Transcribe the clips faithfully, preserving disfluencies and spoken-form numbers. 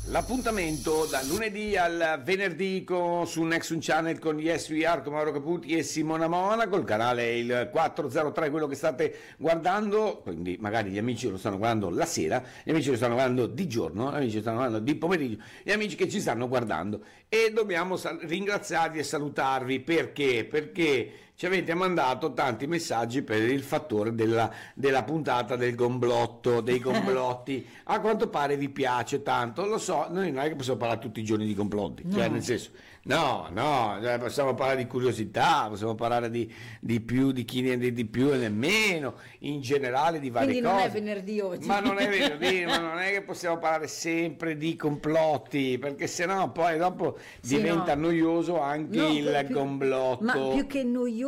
L'appuntamento dal lunedì al venerdì con, su Nexus Channel con Yes We Are, con Mauro Caputi e Simona Monaco. Il canale è il quattrocentotre, quello che state guardando, quindi magari gli amici lo stanno guardando la sera, gli amici lo stanno guardando di giorno, gli amici lo stanno guardando di pomeriggio, gli amici che ci stanno guardando. E dobbiamo sal- ringraziarvi e salutarvi perché? Perché ci avete mandato tanti messaggi per il fattore della, della puntata del gomblotto, dei gomblotti. A quanto pare vi piace tanto, lo so, noi non è che possiamo parlare tutti i giorni di complotti, no. Cioè nel senso, no, no, possiamo parlare di curiosità, possiamo parlare di, di più, di chi ne di più e nemmeno, in generale di varie Quindi cose. non è venerdì oggi. Ma non è venerdì, ma non è che possiamo parlare sempre di complotti, perché sennò poi dopo sì, diventa no. noioso anche no, il più, gomblotto. Ma più che noioso,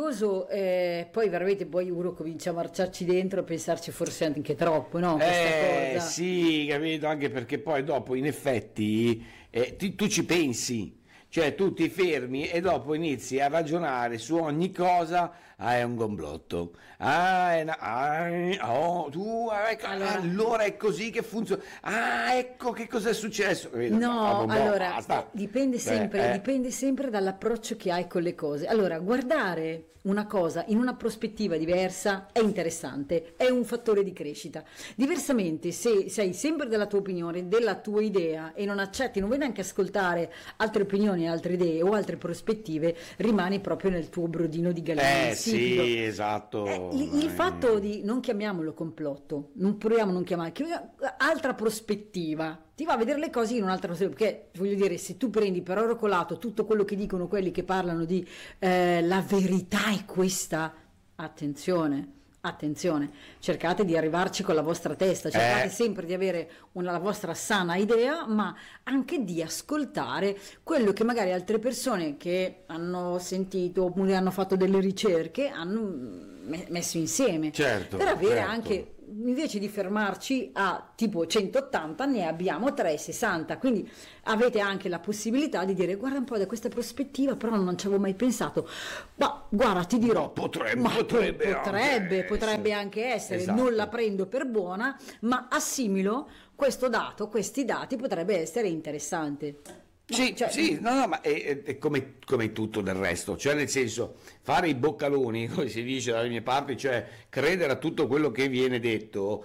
Eh, poi veramente poi uno comincia a marciarci dentro e pensarci forse anche troppo, no? Questa eh cosa. Sì, capito, anche perché poi dopo in effetti eh, ti, tu ci pensi, cioè tu ti fermi e dopo inizi a ragionare su ogni cosa. Ah, è un gomblotto, ah, è una, ah, oh, tu, ecco, allora, allora è così che funziona, ah, ecco che cosa è successo. No, ah, allora basta. dipende sempre, Beh, eh. dipende sempre dall'approccio che hai con le cose. Allora, guardare una cosa in una prospettiva diversa è interessante, è un fattore di crescita. Diversamente, se sei sempre della tua opinione, della tua idea e non accetti, non vuoi neanche ascoltare altre opinioni, altre idee o altre prospettive, rimani proprio nel tuo brodino di gallina. Eh, sì, esatto. Eh, il, il fatto di non chiamiamolo complotto, non proviamo a non chiamare, chiamiamo, altra prospettiva, ti va a vedere le cose in un'altra prospettiva, perché voglio dire, se tu prendi per oro colato tutto quello che dicono quelli che parlano di eh, la verità è questa, attenzione. Attenzione, cercate di arrivarci con la vostra testa, cercate eh. sempre di avere una, la vostra sana idea, ma anche di ascoltare quello che magari altre persone che hanno sentito oppure hanno fatto delle ricerche hanno messo insieme, certo, per avere certo. anche, invece di fermarci a tipo centottanta, ne abbiamo trecentosessanta, quindi avete anche la possibilità di dire guarda un po' da questa prospettiva, però non ci avevo mai pensato, ma guarda ti dirò, ma potrebbe, ma potrebbe, potrebbe, anche potrebbe essere. anche essere, Esatto. Non la prendo per buona, ma assimilo questo dato, questi dati, potrebbe essere interessante. Sì, cioè, sì, no, no, ma è, è come, come tutto del resto, cioè nel senso, fare i boccaloni, come si dice dalle mie parti, cioè credere a tutto quello che viene detto,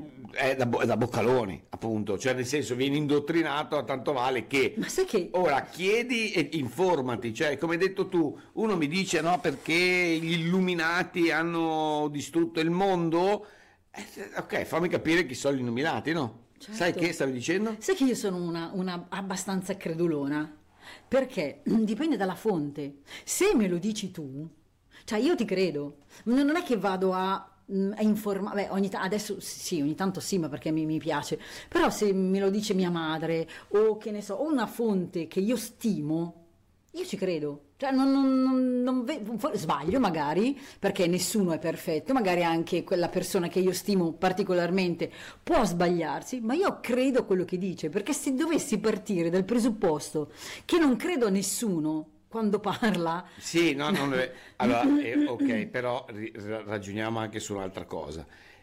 è da, è da boccaloni, appunto, cioè nel senso vieni indottrinato a tanto vale che, ma sai che ora chiedi e informati, cioè come hai detto tu, uno mi dice no perché gli illuminati hanno distrutto il mondo, eh, ok, fammi capire chi sono gli illuminati, no? Certo. Sai che stavi dicendo? Sai che io sono una, una abbastanza credulona, perché dipende dalla fonte. Se me lo dici tu, cioè io ti credo, non è che vado a, a informare, beh, ogni ta- adesso sì, ogni tanto sì, ma perché mi, mi piace, però se me lo dice mia madre o che ne so, o una fonte che io stimo, io ci credo. Cioè non, non, non, non ve- sbaglio magari, perché nessuno è perfetto, magari anche quella persona che io stimo particolarmente può sbagliarsi, ma io credo a quello che dice, perché se dovessi partire dal presupposto che non credo a nessuno quando parla... Sì, no, non è... Allora, eh, ok, però ri- ragioniamo anche su un'altra cosa.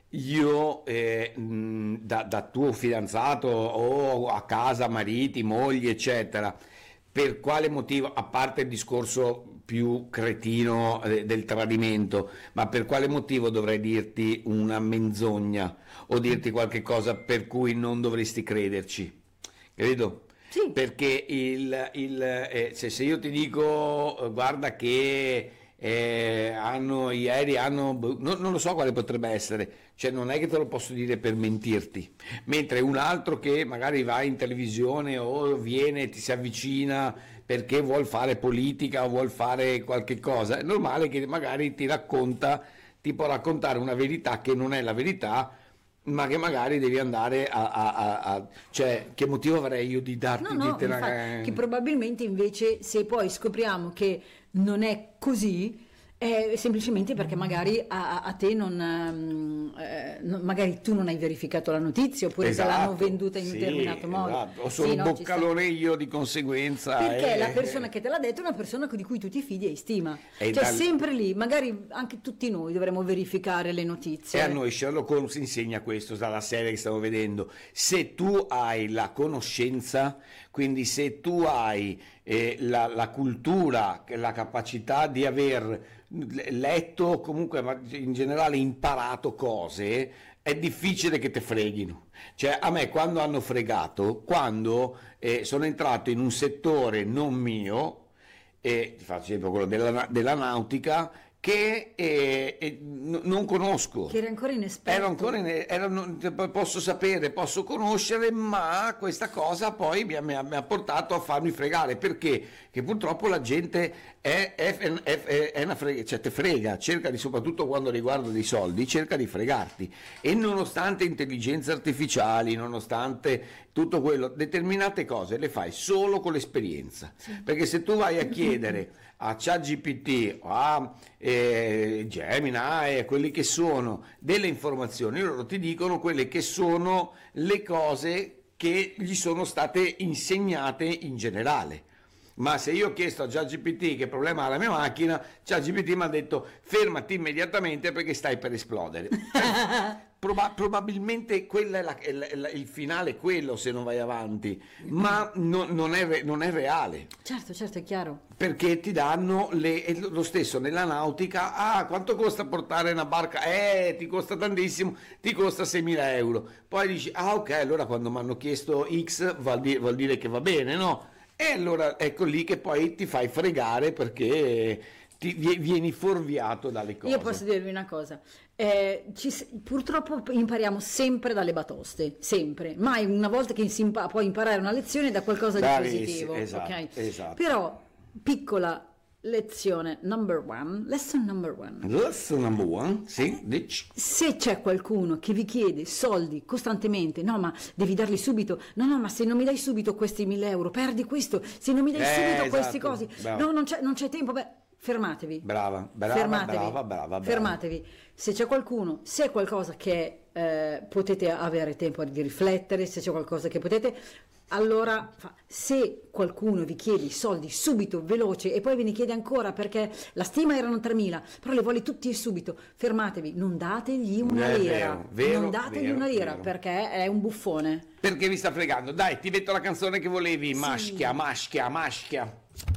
Io eh, mh, da, da tuo fidanzato o a casa, mariti, mogli, eccetera, per quale motivo, a parte il discorso più cretino eh, del tradimento, ma per quale motivo dovrei dirti una menzogna o dirti qualche cosa per cui non dovresti crederci? Capito? Sì. Perché il, il, eh, se, se io ti dico eh, guarda che eh, hanno ieri hanno non, non lo so quale potrebbe essere, cioè non è che te lo posso dire per mentirti, mentre un altro che magari va in televisione o viene ti si avvicina perché vuol fare politica o vuol fare qualche cosa, è normale che magari ti racconta, ti può raccontare una verità che non è la verità, ma che magari devi andare a, a, a, a cioè che motivo avrei io di darti No, no, dirti una... infatti, che probabilmente invece se poi scopriamo che non è così, È semplicemente perché magari a, a te non, ehm, eh, non- magari tu non hai verificato la notizia, oppure te l'hanno Esatto, venduta in un sì, determinato modo. esatto. O sono Sì, no, ci sta. boccalone io di conseguenza. Perché eh, la persona che te l'ha detto è una persona di cui tu ti fidi e stima. E Cioè dal- sempre lì, magari anche tutti noi dovremmo verificare le notizie. E a noi Sherlock Holmes insegna questo dalla serie che stiamo vedendo. Se tu hai la conoscenza, quindi se tu hai eh, la, la cultura, la capacità di aver letto, comunque ma in generale imparato cose, è difficile che te freghino. Cioè a me quando hanno fregato, quando eh, sono entrato in un settore non mio, e ti faccio esempio quello della, della nautica, che eh, eh, n- non conosco. Che eri ancora inesperto. Ero ancora in- ero- non- posso sapere, posso conoscere, ma questa cosa poi mi ha, mi ha- mi ha portato a farmi fregare, perché che purtroppo la gente è, è- è- è- è una frega, cioè te frega, cerca di, soprattutto quando riguarda dei soldi, cerca di fregarti, e nonostante intelligenze artificiali, nonostante tutto quello, determinate cose le fai solo con l'esperienza, perché se tu vai a chiedere a ChatGPT o a eh, Gemini e quelli che sono delle informazioni, loro ti dicono quelle che sono le cose che gli sono state insegnate in generale. Ma se io ho chiesto a ChatGPT che problema ha la mia macchina, ChatGPT mi ha detto fermati immediatamente perché stai per esplodere. Proba- probabilmente quella è la- è la- è la- il finale è quello se non vai avanti, ma no- non, è re- non è reale. Certo, certo, è chiaro. Perché ti danno le, è lo stesso nella nautica. Ah, quanto costa portare una barca? Eh, ti costa tantissimo, ti costa seimila euro. Poi dici, ah ok, allora quando mi hanno chiesto X vuol dire, vuol dire che va bene, no? E allora ecco lì che poi ti fai fregare perché ti vie- vieni fuorviato dalle cose. Io posso dirvi una cosa, eh, ci s- purtroppo impariamo sempre dalle batoste, sempre, mai una volta che si impa- puoi imparare una lezione da qualcosa di Bravissimo, positivo, esatto, ok? esatto. Però, piccola lezione number one, lesson number one. Lesson number one, sì, dici. Se c'è qualcuno che vi chiede soldi costantemente, no ma devi darli subito, no no ma se non mi dai subito questi mille euro, perdi questo, se non mi dai Eh, subito questi esatto, cosi, bravo. no non c'è, non c'è tempo, beh, fermatevi. Brava, brava, fermatevi, brava, brava, brava. fermatevi. Se c'è qualcuno, se è qualcosa che eh, potete avere tempo di riflettere, se c'è qualcosa che potete, allora fa- se qualcuno vi chiede i soldi subito, veloce, e poi ve ne chiede ancora perché la stima erano tremila, però le vuole tutti e subito, fermatevi, non dategli una È lira, vero, vero, non dategli vero, una lira vero. perché è un buffone. Perché mi sta fregando? Dai, ti metto la canzone che volevi, maschia, maschia, maschia.